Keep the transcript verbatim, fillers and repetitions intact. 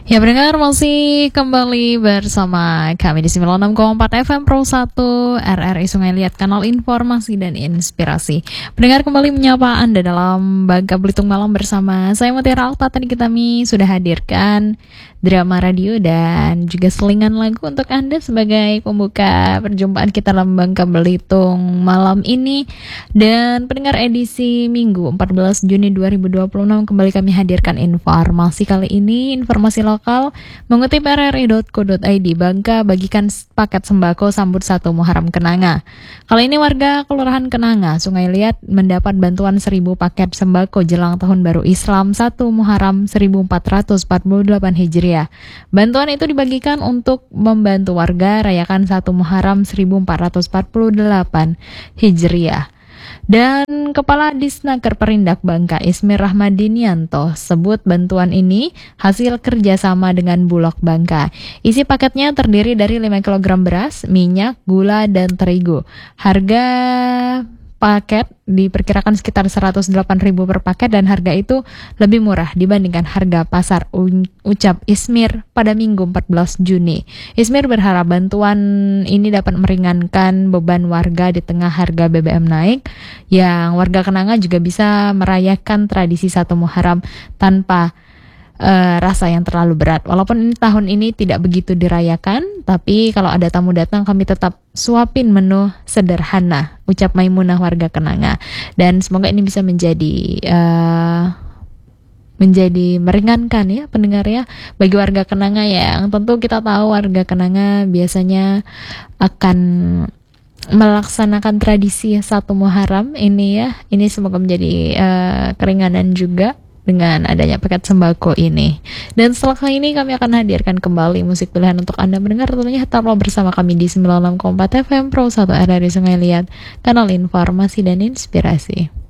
Ya pendengar, masih kembali bersama kami di sembilan puluh enam koma empat F M Pro satu R R I Sungai Liat, kanal informasi dan inspirasi. Pendengar, kembali menyapa Anda dalam Bangka Belitung Malam bersama saya Mutiara Alta. Tadi kami sudah hadirkan drama radio dan juga selingan lagu untuk Anda sebagai pembuka perjumpaan kita dalam Bangka Belitung malam ini. Dan pendengar, edisi Minggu empat belas Juni dua ribu dua puluh enam kembali kami hadirkan informasi kali ini, informasi lokal mengutip r r i dot co dot i d. Bangka bagikan paket sembako sambut satu Muharram Kenanga. Kali ini warga Kelurahan Kenanga, Sungai Liat mendapat bantuan seribu paket sembako jelang Tahun Baru Islam satu Muharram seribu empat ratus empat puluh delapan Hijriah. Bantuan itu dibagikan untuk membantu warga rayakan satu Muharram seribu empat ratus empat puluh delapan Hijriah. Dan Kepala Disnaker Perindak Bangka Ismir Rahmadinianto sebut bantuan ini hasil kerjasama dengan Bulog Bangka. Isi paketnya terdiri dari lima kilogram beras, minyak, gula, dan terigu. Harga paket diperkirakan sekitar seratus delapan ribu per paket dan harga itu lebih murah dibandingkan harga pasar, ucap Ismir pada Minggu empat belas Juni. Ismir berharap bantuan ini dapat meringankan beban warga di tengah harga B B M naik, yang warga Kenanga juga bisa merayakan tradisi satu Muharram tanpa Uh, rasa yang terlalu berat. Walaupun ini, tahun ini tidak begitu dirayakan, tapi kalau ada tamu datang kami tetap suapin menu sederhana, ucap Maimunah warga Kenanga. Dan semoga ini bisa menjadi uh, menjadi meringankan ya pendengar ya bagi warga Kenanga, yang tentu kita tahu warga Kenanga biasanya akan melaksanakan tradisi satu Muharram ini ya. Ini semoga menjadi uh, keringanan juga dengan adanya paket sembako ini. Dan setelah kali ini kami akan hadirkan kembali musik pilihan untuk Anda mendengar. Tentunya tetaplah bersama kami di sembilan puluh enam koma empat F M Pro satu R R I Sungai Liat, kanal informasi dan inspirasi.